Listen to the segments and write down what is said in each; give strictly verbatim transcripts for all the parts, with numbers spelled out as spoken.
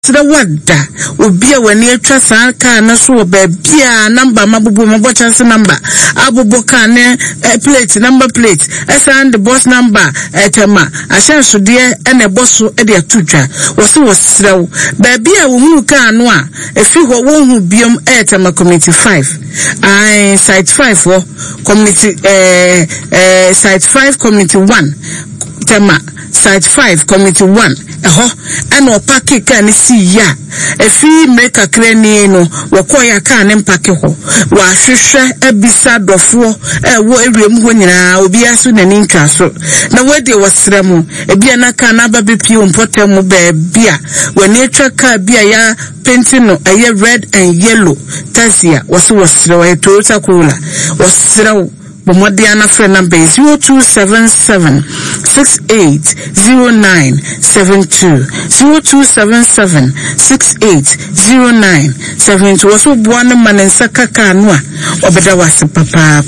Sida wada obi a wani atwa saa car na so bia number mabubu mabo chance number abubo car ne plate number plate and the boss number etema ahye so de ene boso e de atudwa wose wosira wo bia wo hunu car no a efi ho wo hu biom etema community five ai site five wo community eh eh site five community one tema site five community one eho ana opake ka ne si ya efi meka krani no wokoya ka ne mpake ho wa hwehwe abisa dofo e wo ewrem ho nyina obi aso na ninka so na wede wasremu ebia na ka na babepi ompotem ba bia wani atwa ka bia ya painting no aye red and yellow tasia wase wasrewa e Toyota Corolla wasrewa Bomodiana friend number is zero two seven seven six eight zero nine seven two zero two seven seven six eight zero nine seven two. Also, one man and Sakaka Noa Obeda was papa.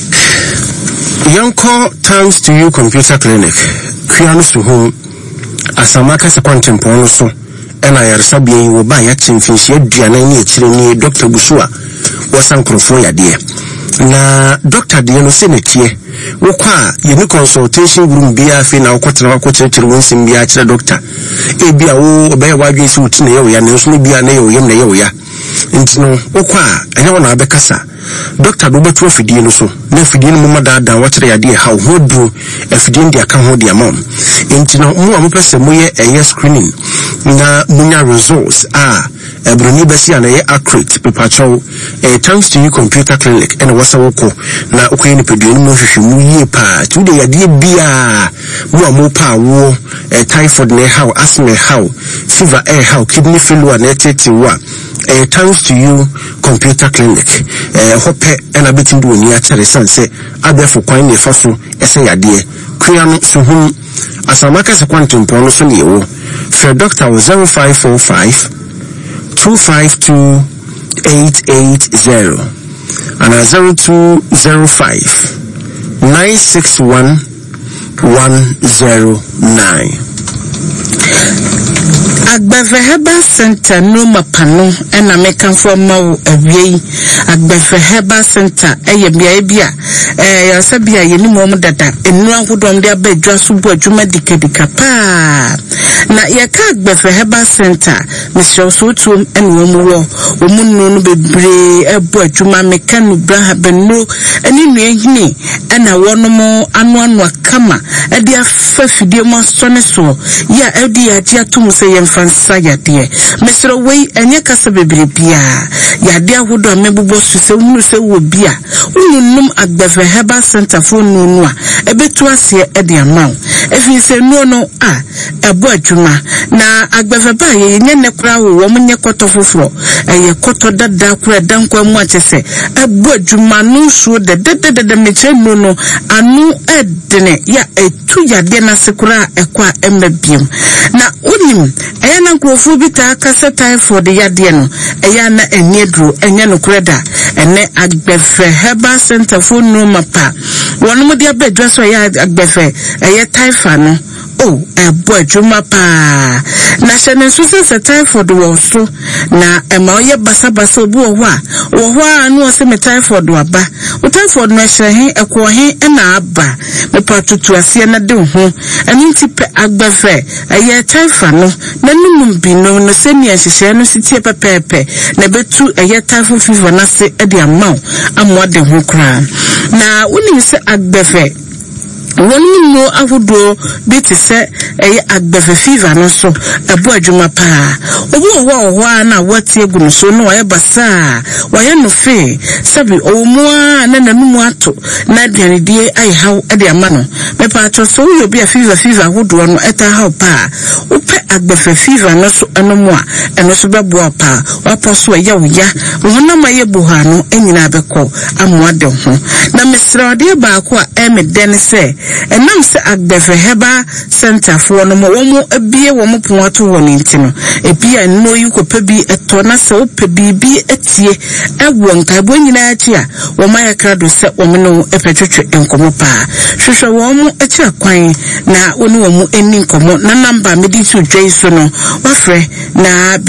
Young call thanks to you computer clinic. Krianus to whom Asamaka Sequantum Ponoso and I are Sabian will buy at Sinfish Diana Chini Doctor Busua was Uncle Foya dear. Na doctor de no senetie wo kwa ye ni consultation room bia fe na okotena wakokyerkyere wonsim bia kyerɛ doctor e bia wo obey wadwe si utine ye ya na nso bia na ye oyem na ye oya ntino wo kwa anya wona abekasa doctor do beto afidie no so na afidie no mama daada wakyerɛ ya de ha ho duro afidie ndi aka ho de amam ntino mu amopese mo ye eye screening na munya results ah Ebroni besi ana ye accurate pepacho eh thanks to you computer clinic and wasa woko na okwe ni pedue ni mo hwehwe mu yie pa tude ya de bia mu amopa wo eh typhoid ne how asthma how fever eh how kidney failure na tete wa eh thanks to you computer clinic eh hope na betim do ni a chere sanse abefo kwan ne fa so ese yade kria no so hu asamaka se quantum pon so ne wo for doctor zero five four five two five two eight eight zero and a zero two zero five nine six one one zero nine. Agbefe Herbal Center no mapano ena mekan for mawo awie Agbefe Herbal Center eye bia bia eh ya sabia ye ni mom dada enu ahodom de abadwa so bu adwuma dikadika pa na ye ka Agbefe Herbal Center Mister Sotum enu mu wo omunno no bebre ebu adwuma mekanu bra benno eni nuahini ena wonom anu anu akama e de afafidie mo sone so ya e de ya tia tum se ye fansa yade Mister Wei enye kasa bebre bia yade ahodo amebubo so se hunu se wo bia ununum Agbefe Herbal Center for nunu a ebetu ase e de amaw efi se nu no a ebu adwuma na Agbefe ba ye nye ne kura wo mo nye koto foforo eye koto dada kura dankwa mu achese ebu adwuma no so de de de de meche nu no anu edene ya etu yade na sekura ekwa emabiem na unim eye na nkrofo bi ta kasa typhoid yade no eye na enye duro enye no kreda ene Agbefe Herbal Center for no mapa wonu mo de abedwa so ya Agbefe eye typhoid no oh ebo adwuma pa na shene so se typhoid wo so na ema oye basa basa obi wo a wo ho a no se me typhoid waba o typhoid no hye ekwo he na aba me patutu ase na de ho eni tipe Agbefe eye typhoid no na num bi no no se mi ahyehyɛ no sitie pepepe na betu eye typhoid fever na se e de amaw amwa de ho kra na woni se Agbefe woni no ahodo beti se eye Agbefe fever no so ebu adwuma pa obi owo owo na wati egu no so no waye basa waye no fe sabi omu a na nanumu ato na aduane die ai haw e de ama no me pa to so yo bi a fever fever ahodo no eta haw pa upe Agbefe fever no so enomu a eno so bebo pa wapo so ya wuya wona maye buha no enyina abekọ amwa de ho na mesra de ba ko a emeden se enam se Agbefe Herbal Center for no mo wo mo ebie wo mo pon ato wo ni ntino ebia no yi ko pa bi to na se ope bibi etie ewo nkabo nyina achi a wo maya krado se wo no epetwetwe enkomo pa hwehwe wo mu echi akwan na woni wo mu eni nkomo na number mediti dwei so no wafre na